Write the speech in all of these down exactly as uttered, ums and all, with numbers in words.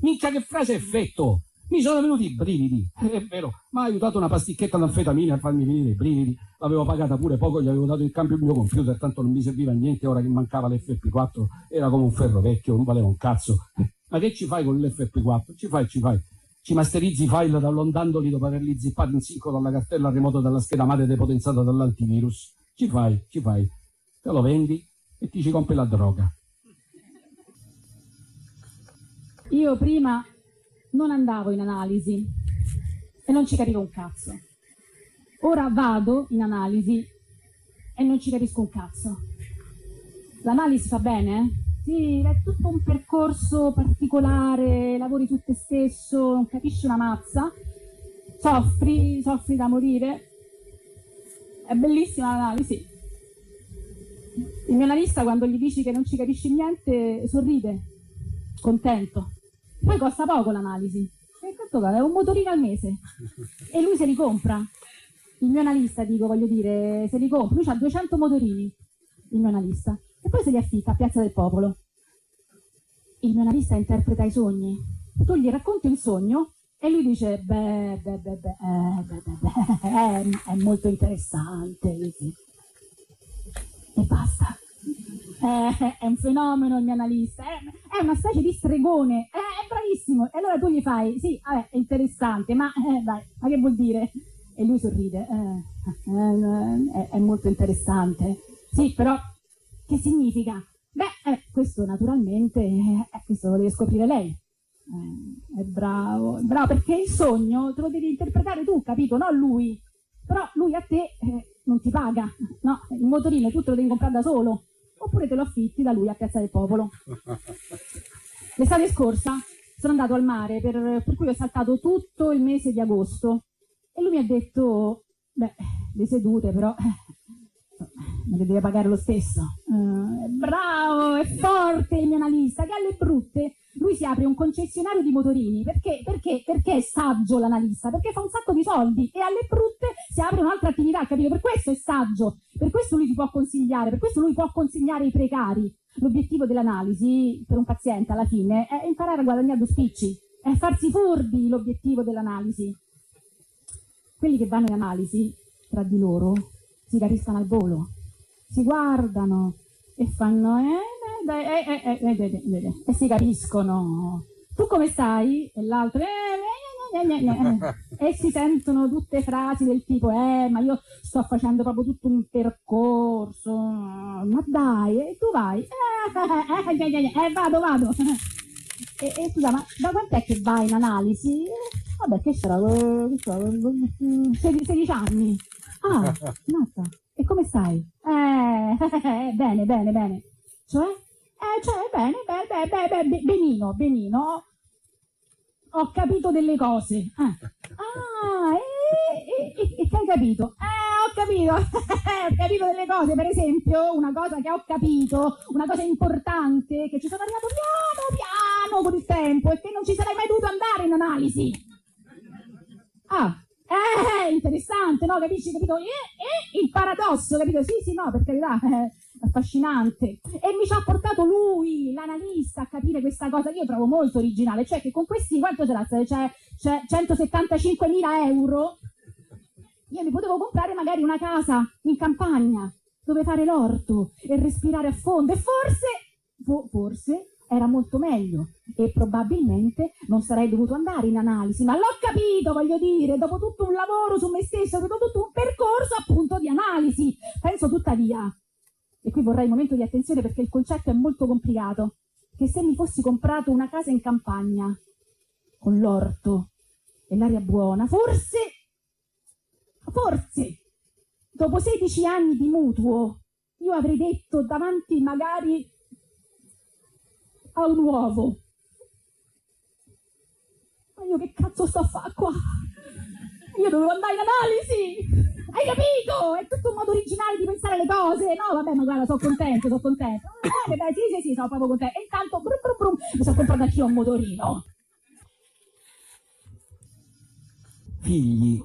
Minchia, che frase effetto! Mi sono venuti i brividi, è vero, mi ha aiutato una pasticchetta d'anfetamina a farmi venire i brividi, l'avevo pagata pure poco, gli avevo dato in cambio il mio computer, tanto non mi serviva a niente, ora che mancava l'F P quattro, era come un ferro vecchio, non valeva un cazzo. Ma che ci fai con l'F P quattro? Ci fai, ci fai. Ci masterizzi i file downloadandoli dopo averli zippati in sincro dalla cartella remoto dalla scheda madre depotenzata dall'antivirus. Ci fai, ci fai. Te lo vendi e ti ci compri la droga. Io prima non andavo in analisi e non ci capivo un cazzo. Ora vado in analisi e non ci capisco un cazzo. L'analisi fa bene, eh? Sì, è tutto un percorso particolare, lavori su te stesso, non capisci una mazza, soffri, soffri da morire. È bellissima l'analisi. Il mio analista, quando gli dici che non ci capisci niente, sorride, contento. Poi costa poco l'analisi, e quanto è un motorino al mese, e lui se li compra. Il mio analista, dico, voglio dire, se li compra, lui ha duecento motorini, il mio analista, e poi se li affitta a Piazza del Popolo. Il mio analista interpreta i sogni, tu gli racconti il sogno e lui dice, beh, beh, beh, beh, eh, beh, beh, beh è, è molto interessante, sì. E basta. Eh, è un fenomeno il mio analista, è, è una specie di stregone, eh, è bravissimo. E allora tu gli fai, sì, vabbè, è interessante, ma eh, dai, ma che vuol dire? E lui sorride, eh, eh, è, è molto interessante. Sì, però che significa? Beh, eh, questo naturalmente, eh, questo lo deve scoprire lei. Eh, è bravo, è bravo, perché il sogno te lo devi interpretare tu, capito? Non lui. Però lui a te eh, non ti paga, no? Il motorino tu te lo devi comprare da solo. Oppure te lo affitti da lui a Piazza del Popolo. L'estate scorsa sono andato al mare, per, per cui ho saltato tutto il mese di agosto, e lui mi ha detto, beh, le sedute però eh, me le deve pagare lo stesso. Uh, è bravo, è forte il mio analista, che alle brutte lui si apre un concessionario di motorini. Perché? Perché? Perché è saggio l'analista, perché fa un sacco di soldi, e alle brutte si apre un'altra attività, capito? Per questo è saggio, per questo lui ti può consigliare, per questo lui può consegnare i precari. L'obiettivo dell'analisi per un paziente alla fine è imparare a guadagnare due spicci, è farsi furbi l'obiettivo dell'analisi. Quelli che vanno in analisi tra di loro si capiscono al volo, si guardano e fanno eh, eh, eh, eh, eh, eh, eh, e si capiscono. Tu come stai? E l'altro eh, eh, eh, eh, eh, e si sentono tutte frasi del tipo eh ma io sto facendo proprio tutto un percorso, ma dai, e tu vai eh, eh, eh, eh, eh vado vado e, e scusa, ma da quant'è che vai in analisi? Vabbè, che sarà, sedici anni. Ah, mazza, e come stai? Eh, bene, bene, bene. Cioè? Eh, cioè, bene, bene, bene, bene, benino, benino. Ho capito delle cose. Eh. Ah, e, e, e che hai capito? Eh, ho capito, ho capito delle cose, per esempio, una cosa che ho capito, una cosa importante, che ci sono arrivato piano piano con il tempo, e che non ci sarei mai dovuto andare in analisi. Ah, eh, interessante, no? Capisci, capito? E, e il paradosso, capito? Sì, sì, no, per carità, è affascinante. E mi ci ha portato lui, l'analista, a capire questa cosa che io trovo molto originale, cioè che con questi, quanto c'era? C'è, c'è centosettantacinquemila euro, io mi potevo comprare magari una casa in campagna, dove fare l'orto e respirare a fondo, e forse, forse, era molto meglio, e probabilmente non sarei dovuto andare in analisi, ma l'ho capito, voglio dire, dopo tutto un lavoro su me stesso, dopo tutto un percorso appunto di analisi. Penso tuttavia, e qui vorrei un momento di attenzione perché il concetto è molto complicato, che se mi fossi comprato una casa in campagna, con l'orto e l'aria buona, forse, forse, dopo sedici anni di mutuo, io avrei detto davanti magari a un uovo, ma io che cazzo sto a fare qua? Io dovevo andare in analisi, hai capito? È tutto un modo originale di pensare le cose. No, vabbè, ma guarda, sono contento, sono contento. Eh, beh, sì, sì, sì, sono proprio contento. E intanto, brum, brum, brum, mi sono comprato anch'io un motorino. Figli.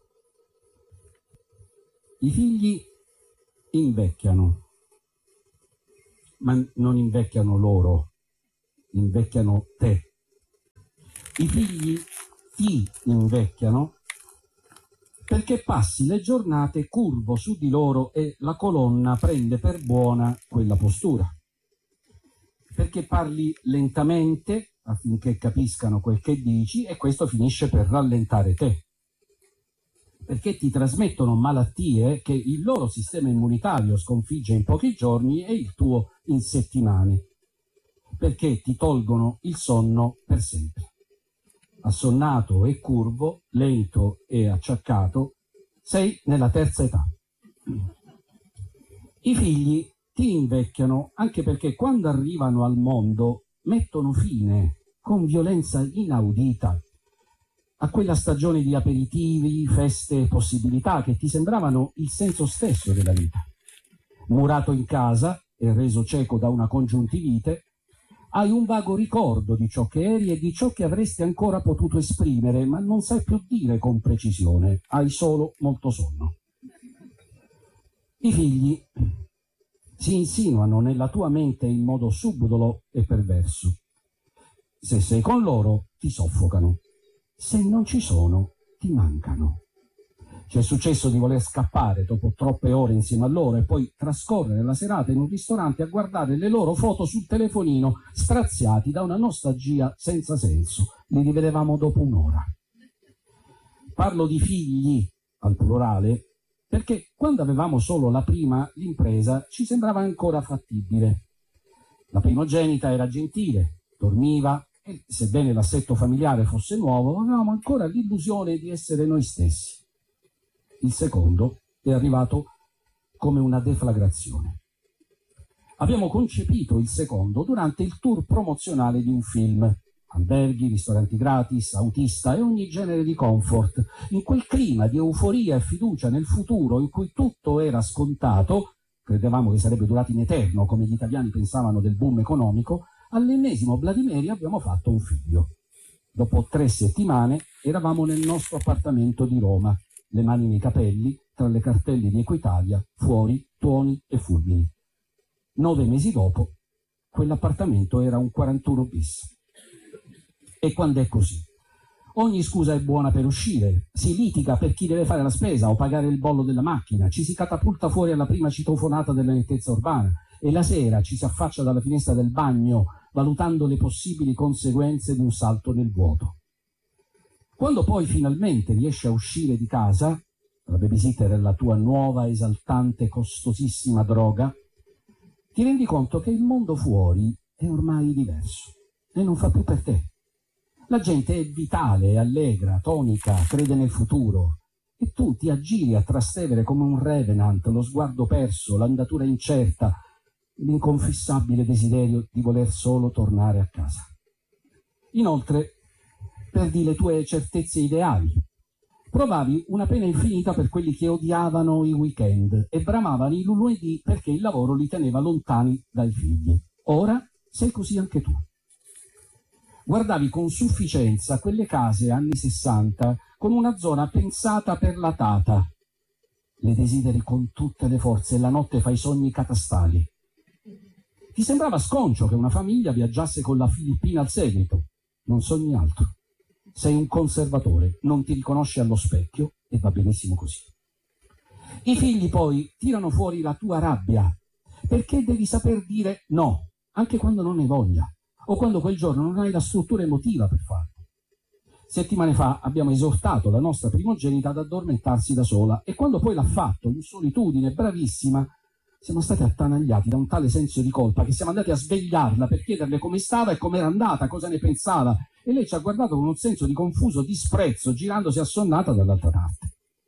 I figli invecchiano, ma non invecchiano loro, invecchiano te. I figli ti invecchiano perché passi le giornate curvo su di loro e la colonna prende per buona quella postura. Perché parli lentamente affinché capiscano quel che dici e questo finisce per rallentare te. Perché ti trasmettono malattie che il loro sistema immunitario sconfigge in pochi giorni e il tuo in settimane. Perché ti tolgono il sonno per sempre. Assonnato e curvo, lento e acciaccato, sei nella terza età. I figli ti invecchiano anche perché quando arrivano al mondo mettono fine con violenza inaudita a quella stagione di aperitivi, feste e possibilità che ti sembravano il senso stesso della vita. Murato in casa e reso cieco da una congiuntivite, hai un vago ricordo di ciò che eri e di ciò che avresti ancora potuto esprimere, ma non sai più dire con precisione, hai solo molto sonno. I figli si insinuano nella tua mente in modo subdolo e perverso. Se sei con loro, ti soffocano. Se non ci sono, ti mancano. Ci è successo di voler scappare dopo troppe ore insieme a loro e poi trascorrere la serata in un ristorante a guardare le loro foto sul telefonino, straziati da una nostalgia senza senso. Li rivedevamo dopo un'ora. Parlo di figli, al plurale, perché quando avevamo solo la prima, l'impresa ci sembrava ancora fattibile. La primogenita era gentile, dormiva e, sebbene l'assetto familiare fosse nuovo, avevamo ancora l'illusione di essere noi stessi. Il secondo è arrivato come una deflagrazione. Abbiamo concepito il secondo durante il tour promozionale di un film. Alberghi, ristoranti gratis, autista e ogni genere di comfort. In quel clima di euforia e fiducia nel futuro in cui tutto era scontato, credevamo che sarebbe durato in eterno come gli italiani pensavano del boom economico, all'ennesimo Vladimiri abbiamo fatto un figlio. Dopo tre settimane eravamo nel nostro appartamento di Roma, le mani nei capelli, tra le cartelle di Equitalia, fuori tuoni e fulmini. Nove mesi dopo, quell'appartamento era un quarantuno bis. E quando è così? Ogni scusa è buona per uscire, si litiga per chi deve fare la spesa o pagare il bollo della macchina, ci si catapulta fuori alla prima citofonata della nettezza urbana e la sera ci si affaccia dalla finestra del bagno valutando le possibili conseguenze di un salto nel vuoto. Quando poi finalmente riesci a uscire di casa, la babysitter è la tua nuova, esaltante, costosissima droga, ti rendi conto che il mondo fuori è ormai diverso e non fa più per te. La gente è vitale, è allegra, tonica, crede nel futuro e tu ti aggiri a Trastevere come un revenant, lo sguardo perso, l'andatura incerta, l'inconfissabile desiderio di voler solo tornare a casa. Inoltre, perdi le tue certezze ideali. Provavi una pena infinita per quelli che odiavano i weekend e bramavano i lunedì perché il lavoro li teneva lontani dai figli. Ora sei così anche tu. Guardavi con sufficienza quelle case anni sessanta con una zona pensata per la tata. Le desideri con tutte le forze e la notte fai sogni catastali. Ti sembrava sconcio che una famiglia viaggiasse con la Filippina al seguito. Non sogni altro. Sei un conservatore, non ti riconosci allo specchio e va benissimo così. I figli poi tirano fuori la tua rabbia perché devi saper dire no, anche quando non hai voglia o quando quel giorno non hai la struttura emotiva per farlo. Settimane fa abbiamo esortato la nostra primogenita ad addormentarsi da sola e quando poi l'ha fatto, in solitudine, bravissima, siamo stati attanagliati da un tale senso di colpa che siamo andati a svegliarla per chiederle come stava e come era andata, cosa ne pensava. E lei ci ha guardato con un senso di confuso disprezzo, girandosi assonnata dall'altra parte.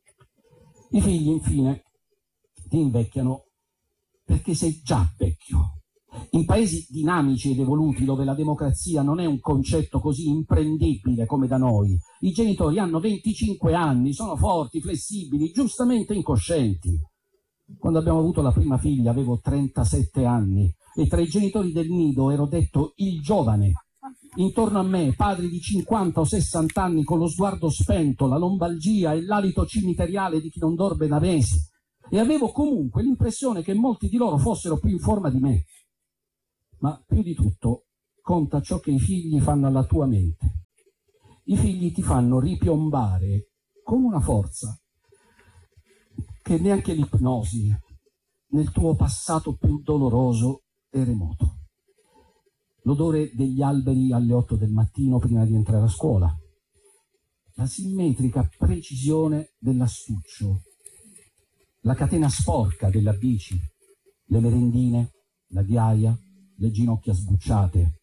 I figli, infine, ti invecchiano perché sei già vecchio. In paesi dinamici ed evoluti, dove la democrazia non è un concetto così imprendibile come da noi, i genitori hanno venticinque anni, sono forti, flessibili, giustamente incoscienti. Quando abbiamo avuto la prima figlia avevo trentasette anni e tra i genitori del nido ero detto il giovane. Intorno a me padri di cinquanta o sessanta anni con lo sguardo spento, la lombalgia e l'alito cimiteriale di chi non dorme da mesi. E avevo comunque l'impressione che molti di loro fossero più in forma di me. Ma più di tutto conta ciò che i figli fanno alla tua mente. I figli ti fanno ripiombare con una forza che neanche l'ipnosi nel tuo passato più doloroso e remoto. L'odore degli alberi alle otto del mattino prima di entrare a scuola, la simmetrica precisione dell'astuccio, la catena sporca della bici, le merendine, la ghiaia, le ginocchia sbucciate.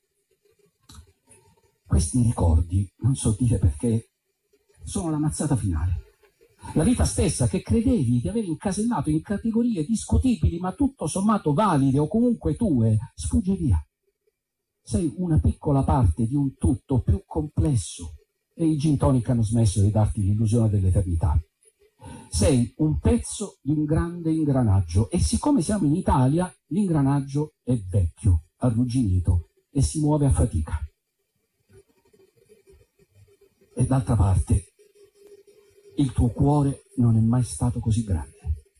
Questi ricordi, non so dire perché, sono la mazzata finale. La vita stessa che credevi di aver incasellato in categorie discutibili ma tutto sommato valide o comunque tue, sfugge via. Sei una piccola parte di un tutto più complesso e i gin tonic hanno smesso di darti l'illusione dell'eternità. Sei un pezzo di un grande ingranaggio e siccome siamo in Italia, l'ingranaggio è vecchio, arrugginito e si muove a fatica. E d'altra parte, il tuo cuore non è mai stato così grande.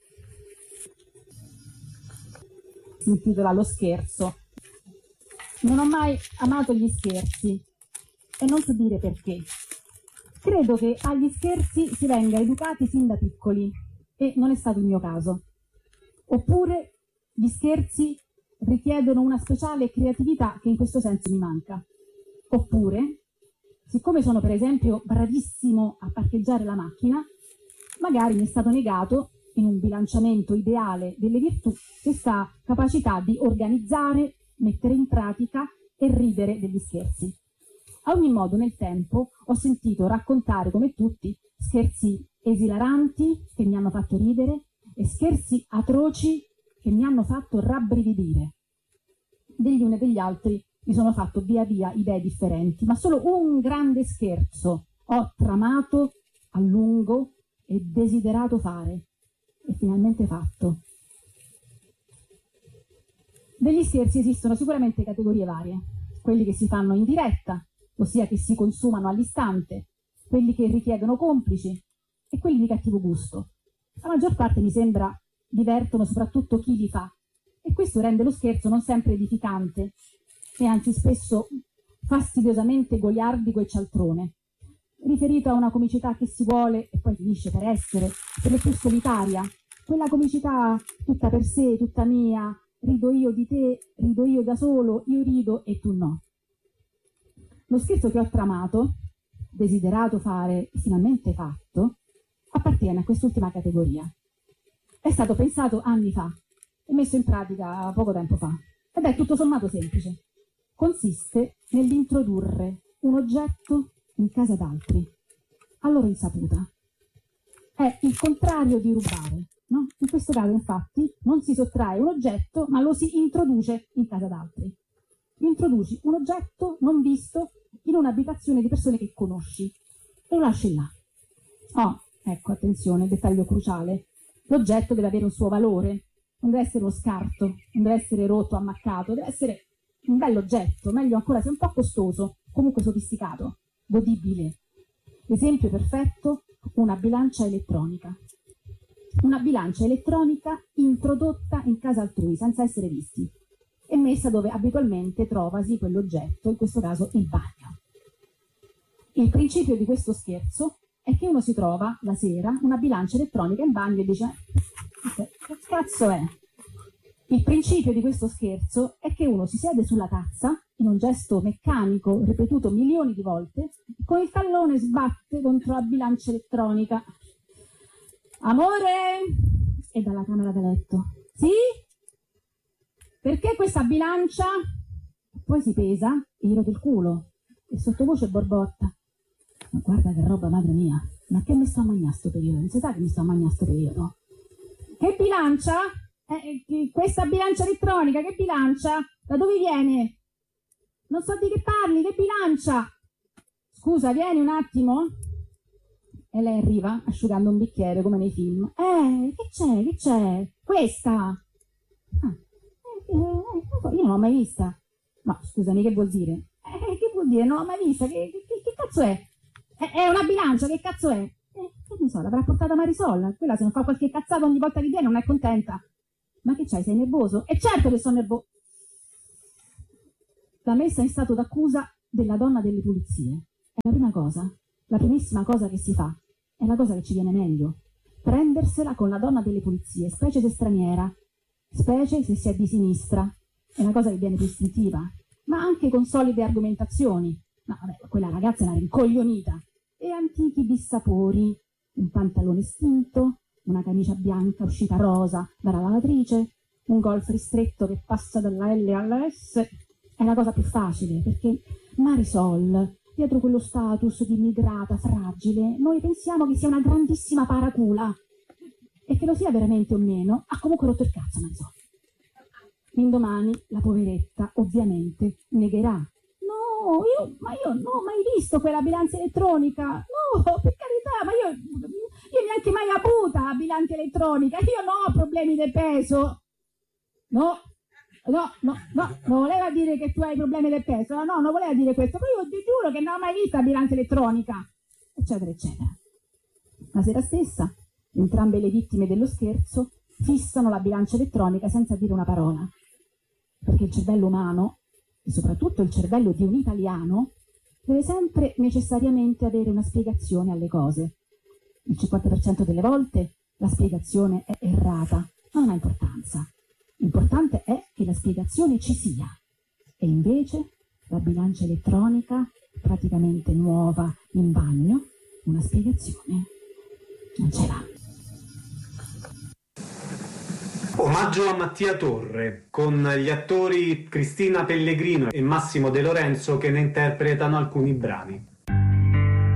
Si intitola Lo scherzo. Non ho mai amato gli scherzi e non so dire perché. Credo che agli scherzi si venga educati sin da piccoli e non è stato il mio caso. Oppure gli scherzi richiedono una speciale creatività che in questo senso mi manca. Oppure, siccome sono per esempio bravissimo a parcheggiare la macchina, magari mi è stato negato, in un bilanciamento ideale delle virtù, questa capacità di organizzare, mettere in pratica e ridere degli scherzi. A ogni modo, nel tempo, ho sentito raccontare, come tutti, scherzi esilaranti che mi hanno fatto ridere e scherzi atroci che mi hanno fatto rabbrividire. Degli uni e degli altri mi sono fatto via via idee differenti, ma solo un grande scherzo ho tramato a lungo e desiderato fare, e finalmente fatto. Degli scherzi esistono sicuramente categorie varie, quelli che si fanno in diretta, ossia che si consumano all'istante, quelli che richiedono complici e quelli di cattivo gusto. La maggior parte, mi sembra, divertono soprattutto chi li fa, e questo rende lo scherzo non sempre edificante, e anzi spesso fastidiosamente goliardico e cialtrone, riferito a una comicità che si vuole e poi finisce per essere per lo più solitaria, quella comicità tutta per sé, tutta mia, rido io di te, rido io da solo, io rido e tu no. Lo scherzo che ho tramato, desiderato fare e finalmente fatto, appartiene a quest'ultima categoria. È stato pensato anni fa e messo in pratica poco tempo fa ed è tutto sommato semplice. Consiste nell'introdurre un oggetto in casa d'altri, a loro insaputa. È il contrario di rubare, no? In questo caso, infatti, non si sottrae un oggetto, ma lo si introduce in casa d'altri. Introduci un oggetto non visto in un'abitazione di persone che conosci e lo lasci là. Oh, ecco, attenzione, dettaglio cruciale. L'oggetto deve avere un suo valore, non deve essere uno scarto, non deve essere rotto, ammaccato, deve essere un bell'oggetto, meglio ancora se un po' costoso, comunque sofisticato, godibile. Esempio perfetto, una bilancia elettronica. Una bilancia elettronica introdotta in casa altrui senza essere visti e messa dove abitualmente trovasi quell'oggetto, in questo caso il bagno. Il principio di questo scherzo è che uno si trova la sera una bilancia elettronica in bagno e dice: che cazzo è? Il principio di questo scherzo è che uno si siede sulla tazza in un gesto meccanico ripetuto milioni di volte, con il tallone sbatte contro la bilancia elettronica. Amore? E dalla camera da letto. Sì? Perché questa bilancia? Poi si pesa e gli rode il culo e sottovoce borbotta: ma guarda che roba, madre mia, ma che mi sto a mangiare sto periodo? Non si sa che mi sto a mangiare sto periodo. Che bilancia? Eh, questa bilancia elettronica, che bilancia? Da dove viene? Non so di che parli, che bilancia? Scusa, vieni un attimo? E lei arriva asciugando un bicchiere come nei film. Eh, che c'è, che c'è? Questa! Ah, eh, eh, io non l'ho mai vista. No, scusami, che vuol dire? Eh, che vuol dire? Non l'ho mai vista, che, che, che cazzo è? è? È una bilancia, che cazzo è? Eh, che ne so, l'avrà portata Marisol. Quella se non fa qualche cazzata ogni volta che viene non è contenta. Ma che c'hai, sei nervoso? E certo che sono nervoso. La messa in stato d'accusa della donna delle pulizie. è la prima cosa, la primissima cosa che si fa, è la cosa che ci viene meglio. Prendersela con la donna delle pulizie, specie se straniera, specie se si è di sinistra, è una cosa che viene più istintiva, ma anche con solide argomentazioni. No, vabbè, quella ragazza è una rincoglionita. E antichi dissapori, un pantalone stinto, una camicia bianca uscita rosa dalla lavatrice, un golf ristretto che passa dalla L alla S, è la cosa più facile, perché Marisol, dietro quello status di immigrata fragile, noi pensiamo che sia una grandissima paracula, e che lo sia veramente o meno, ha comunque rotto il cazzo Marisol. L'indomani la poveretta ovviamente negherà. No, io, ma io non ho mai visto quella bilancia elettronica, no, per carità, ma io, io neanche mai avuta la bilancia elettronica, io non ho problemi di peso. No, no, no, no, non voleva dire che tu hai problemi del peso, no, no, non voleva dire questo, poi io ti giuro che non ho mai visto la bilancia elettronica, eccetera, eccetera. La sera stessa, entrambe le vittime dello scherzo fissano la bilancia elettronica senza dire una parola, perché il cervello umano, e soprattutto il cervello di un italiano, deve sempre necessariamente avere una spiegazione alle cose. Il cinquanta per cento delle volte la spiegazione è errata, ma non ha importanza. L'importante è che la spiegazione ci sia. E invece la bilancia elettronica, praticamente nuova in bagno, una spiegazione non ce l'ha. Omaggio a Mattia Torre, con gli attori Cristina Pellegrino e Massimo De Lorenzo che ne interpretano alcuni brani.